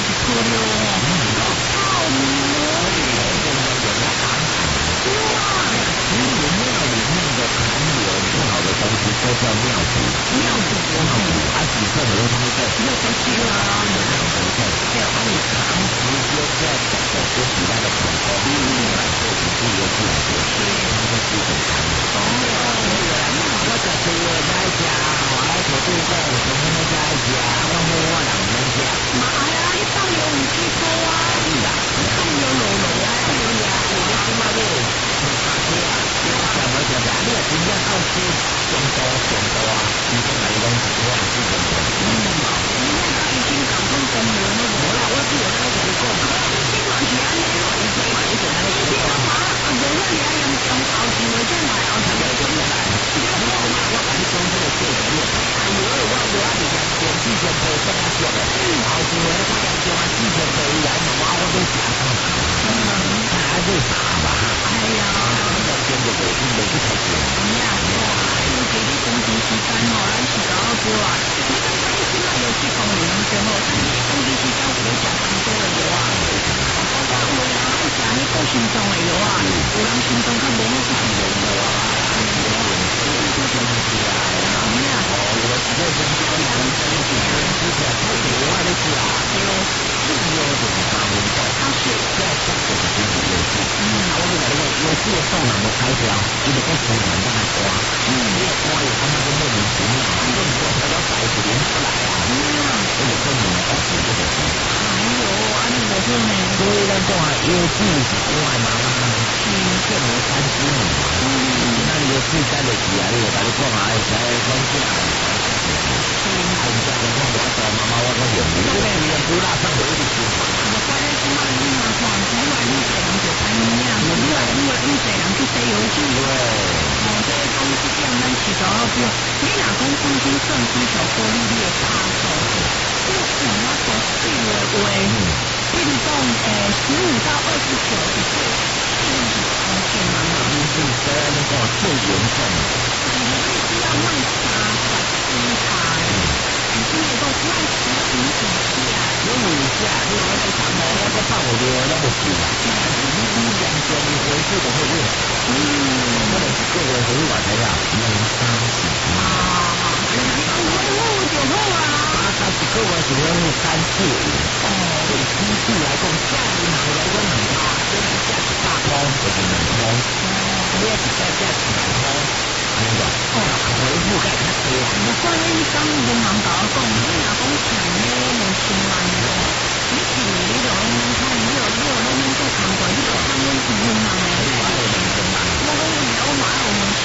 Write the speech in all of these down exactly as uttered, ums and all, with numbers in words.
一颗了哦，泡米哦， 其实庙里面的残留不好的东西都叫庙土， 庙土庙土啊，几份的都是在又都是啊， 有那种成分，啊，你长时间在这个跟其他的传统来做，你自己又不来做，它就是一种残留。哦，我在这个在家，我来做这个，我从那在家，我摸我两人家。 妈呀，你当有五几颗啊？ 是啊， 当有老老啊，有呀， 我的起码都有八颗啊，你看什么叫啥？你要真正到时上多上多啊，你讲来讲是我是上多。 嗯，你那个已经讲讲公了，那无啦，我只有那个讲讲，你嘛是安尼乱说，你听到嘛？啊，无那俩人从后头会再来，后头会再来，你要讲嘛？ 我跟你讲这个最重要，哎呦，我我阿弟讲电视上播这么少的，后头咧他讲讲啊，之前播以来嘛，我我都想，嗯，还是傻吧？ 哎呀， 那个真的没没去太久。 呀，尤其你工作时间吼，咱是搞好过啊。你刚开始嘛有去公园最好，但是工作时间有食更多的药啊。包括有人爱食迄个心脏的药啊，有人心脏较无好去食药啊。 哦，我这个人家里人真是吃起来太多了，你知啊？自由的大文化，它是在中国的经济优势。嗯，我跟你讲，优势的动能的开销，你得够生产让它花。嗯，你要花有他妈的莫名其妙，你说你说才到袋子连出来啊？嗯，而且说你们到死不得行。 哎呦，安尼无好呢。 所以咱讲啊，优势是国外嘛，是更无参之母嘛。嗯，那你优势在的是啊，你就甲你讲啊，在讲起来。嗯，还是在讲我做妈妈我个用，我个用不拉上回去吃。 我关键是嘛，你嘛看，你话你这人就安尼啊，你话你话你这人去西游记。 对。 哦，这个公司这样咱起搞好不？你若讲重新算出小玻璃你的差数，你想要做对的话，比如讲诶十五到二十九是最最常见嘛嘛。 你是在那个最严重的。 你是要卖三十几台，你是那个卖十五以下。 十五以下，你那个长毛那个放我的那么紧啊，你你两千你回去的会不会？嗯，或者是个人回去玩才呀，两三十啊， 你讲回户就好啊。 啊，但是个人是要三四五，哦，对基数来讲，下银行来讲两趴，这是价一百块就是两块，你要是再价一百块，安尼个，哦，回复该较低啊。 我关于你讲银行甲我讲，你若讲欠咧两千万的，你是你就应该看，你有你有那么做扛过，你就看你是银行的，你话两千万，我讲你我马上问起。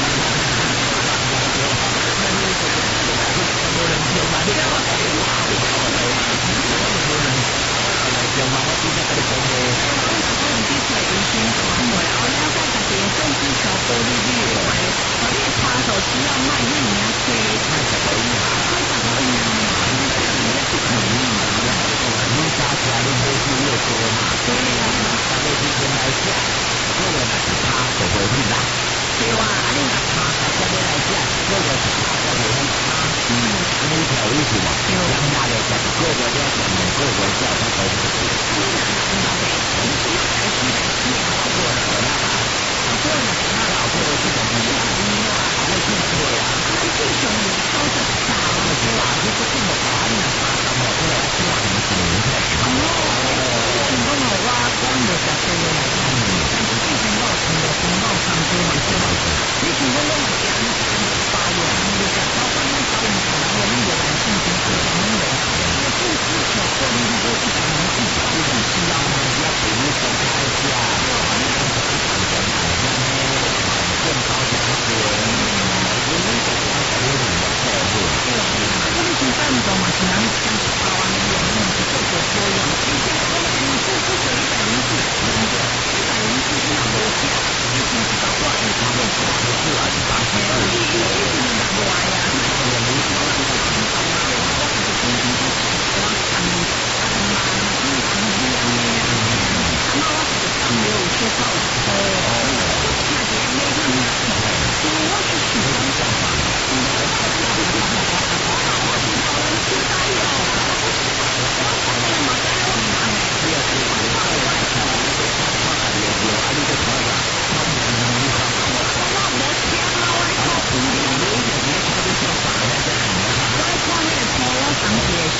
对啊，你若查下这边来讲，这个是查这个是查，嗯，你有意思嘛？对，人家来讲，各个了解，各个叫他都不是。你若知道的，你是要来去来去好过了，那吧？好过了，那好过了，这种你啊，你啊，还去对啊？那这种你都是少对吧？你不这么玩呢，查什么？对啊，这样你是明白的。哦，你讲我我讲的是对的，但是之前我听到听到上多嘛，对吧？你像我我嘛讲，八月你就讲，包括你找人可能我们有男性同事讲那种，我不需求过滤率都一百零四，你更知道吗？要比如说开一下，你看这一场人好像呢，更高强些，我们这个要考虑你的策略，这个你是赞同吗？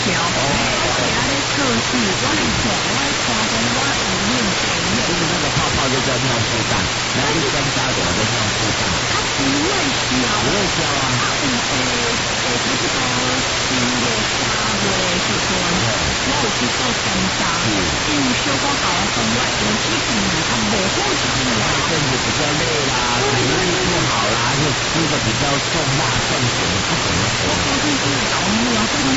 条，而且啊咧测试，我来看，我来看讲我有面对面。 就是那个泡泡就叫尿素蛋，然后一根扎着就尿素蛋。 它不会消， 不会消啊。 啊，有诶诶，差不多四月三月的时阵，我有去做检查，因为小可甲我讲，我有几天啊无好食啦， 身子比较累啦，体力不好啦，就吃的比较重辣重咸，不怎么活。 我最近搞没有，跟你